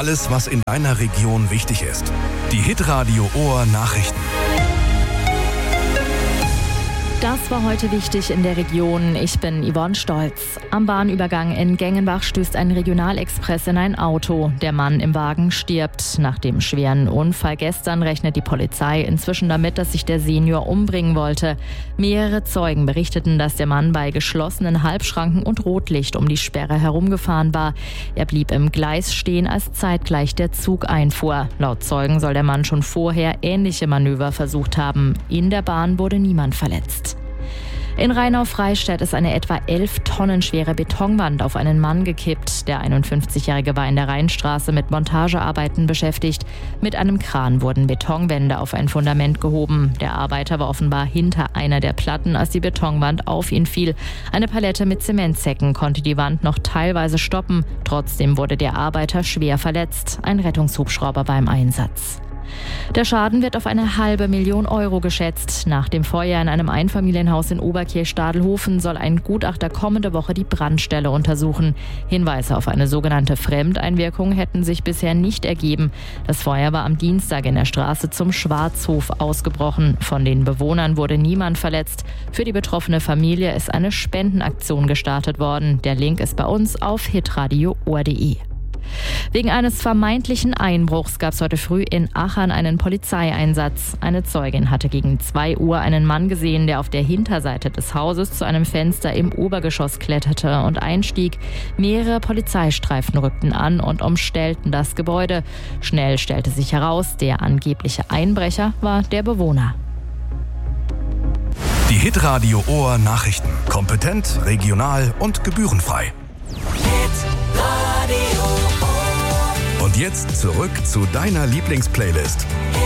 Alles, was in deiner Region wichtig ist. Die Hitradio Ohr Nachrichten. Das war heute wichtig in der Region. Ich bin Yvonne Stolz. Am Bahnübergang in Gengenbach stößt ein Regionalexpress in ein Auto. Der Mann im Wagen stirbt. Nach dem schweren Unfall gestern rechnet die Polizei inzwischen damit, dass sich der Senior umbringen wollte. Mehrere Zeugen berichteten, dass der Mann bei geschlossenen Halbschranken und Rotlicht um die Sperre herumgefahren war. Er blieb im Gleis stehen, als zeitgleich der Zug einfuhr. Laut Zeugen soll der Mann schon vorher ähnliche Manöver versucht haben. In der Bahn wurde niemand verletzt. In Rheinau-Freistadt ist eine etwa 11 Tonnen schwere Betonwand auf einen Mann gekippt. Der 51-Jährige war in der Rheinstraße mit Montagearbeiten beschäftigt. Mit einem Kran wurden Betonwände auf ein Fundament gehoben. Der Arbeiter war offenbar hinter einer der Platten, als die Betonwand auf ihn fiel. Eine Palette mit Zementsäcken konnte die Wand noch teilweise stoppen. Trotzdem wurde der Arbeiter schwer verletzt. Ein Rettungshubschrauber war im Einsatz. Der Schaden wird auf 500.000 Euro geschätzt. Nach dem Feuer in einem Einfamilienhaus in Oberkirch-Stadelhofen soll ein Gutachter kommende Woche die Brandstelle untersuchen. Hinweise auf eine sogenannte Fremdeinwirkung hätten sich bisher nicht ergeben. Das Feuer war am Dienstag in der Straße zum Schwarzhof ausgebrochen. Von den Bewohnern wurde niemand verletzt. Für die betroffene Familie ist eine Spendenaktion gestartet worden. Der Link ist bei uns auf hitradioohr.de. Wegen eines vermeintlichen Einbruchs gab es heute früh in Achern einen Polizeieinsatz. Eine Zeugin hatte gegen 2 Uhr einen Mann gesehen, der auf der Hinterseite des Hauses zu einem Fenster im Obergeschoss kletterte und einstieg. Mehrere Polizeistreifen rückten an und umstellten das Gebäude. Schnell stellte sich heraus, der angebliche Einbrecher war der Bewohner. Die Hitradio Ohr Nachrichten. Kompetent, regional und gebührenfrei. Und jetzt zurück zu deiner Lieblingsplaylist.